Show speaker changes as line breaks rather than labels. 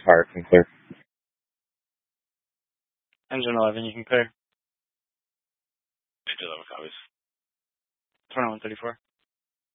Park and clear.
Engine 11, you can clear.
Engine 11 copies.
2134.